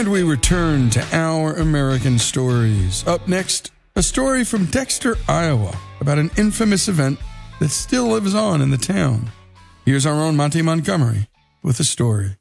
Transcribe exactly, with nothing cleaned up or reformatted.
And we return to Our American Stories. Up next, a story from Dexter, Iowa, about an infamous event that still lives on in the town. Here's our own Monty Montgomery with the story.